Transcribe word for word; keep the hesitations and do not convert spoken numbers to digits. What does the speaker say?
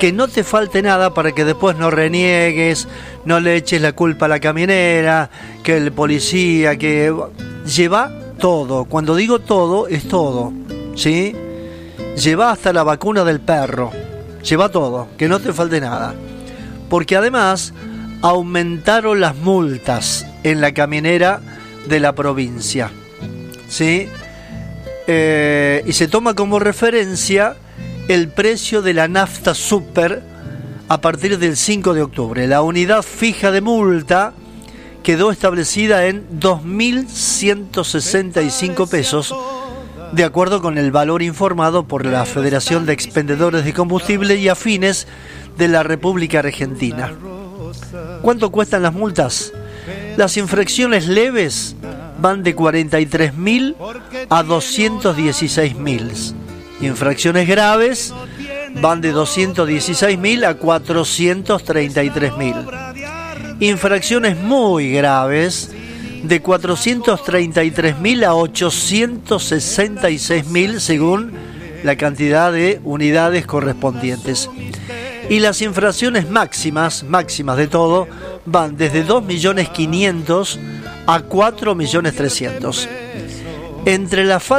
que no te falte nada para que después no reniegues, no le eches la culpa a la camionera, que el policía, que lleva todo. Cuando digo todo, es todo, ¿sí? Lleva hasta la vacuna del perro, lleva todo, que no te falte nada. Porque además aumentaron las multas en la camionera de la provincia, ¿sí? Eh, y se toma como referencia el precio de la nafta super a partir del cinco de octubre. La unidad fija de multa quedó establecida en dos mil ciento sesenta y cinco pesos, de acuerdo con el valor informado por la Federación de Expendedores de Combustible y Afines de la República Argentina. ¿Cuánto cuestan las multas? Las infracciones leves van de cuarenta y tres mil a doscientos dieciséis mil. Infracciones graves van de doscientos dieciséis mil a cuatrocientos treinta y tres mil. Infracciones muy graves de cuatrocientos treinta y tres mil a ochocientos sesenta y seis mil según la cantidad de unidades correspondientes. Y las infracciones máximas, máximas de todo, van desde dos millones quinientos a cuatro millones trescientos. Entre la falta